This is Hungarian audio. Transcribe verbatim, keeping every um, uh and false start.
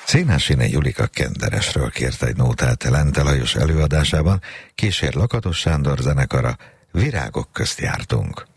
Szénásiné Julika Kenderesről kért egy nótát Lente Lajos előadásában, kísér Lakatos Sándor zenekara, Virágok közt jártunk.